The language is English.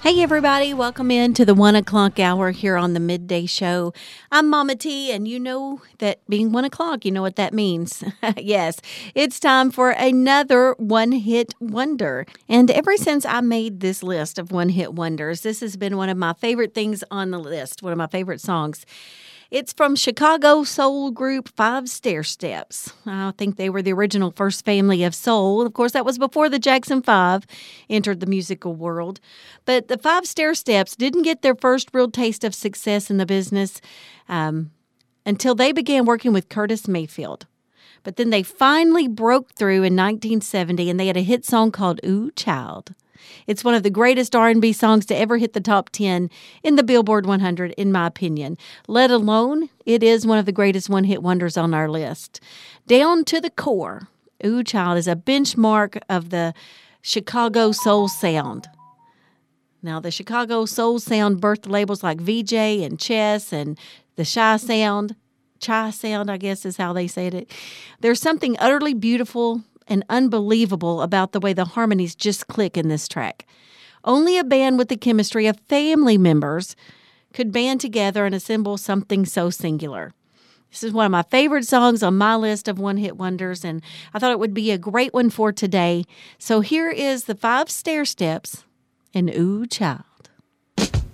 Hey, everybody. Welcome into the 1 o'clock hour here on the Midday Show. I'm Mama T, and you know that being 1 o'clock, you know what that means. Yes, it's time for another one-hit wonder. And ever since I made this list of one-hit wonders, this has been one of my favorite things on the list, one of my favorite songs. It's from Chicago soul group Five Stairsteps. I think they were the original first family of soul. Of course, that was before the Jackson 5 entered the musical world. But the Five Stairsteps didn't get their first real taste of success in the business until they began working with Curtis Mayfield. But then they finally broke through in 1970, and they had a hit song called Ooh Child. It's one of the greatest R&B songs to ever hit the top 10 in the Billboard 100, in my opinion. Let alone, it is one of the greatest one-hit wonders on our list. Down to the core, Ooh Child is a benchmark of the Chicago soul sound. Now, the Chicago soul sound birthed labels like VJ and Chess and the Chi Sound, I guess is how they said it. There's something utterly beautiful and unbelievable about the way the harmonies just click in this track. Only a band with the chemistry of family members could band together and assemble something so singular. This is one of my favorite songs on my list of one-hit wonders, and I thought it would be a great one for today. So here is the Five Stairsteps and Ooh Child.